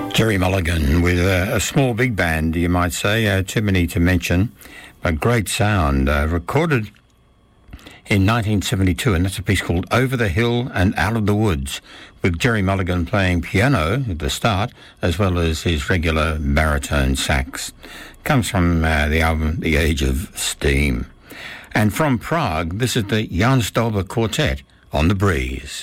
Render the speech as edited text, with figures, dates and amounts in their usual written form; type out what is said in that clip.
Gerry Mulligan with a small big band, you might say, too many to mention, but great sound. Recorded in 1972, and that's a piece called Over the Hill and Out of the Woods, with Gerry Mulligan playing piano at the start, as well as his regular baritone sax. Comes from the album The Age of Steam. And from Prague, this is the Jan Stolber Quartet on The Breeze.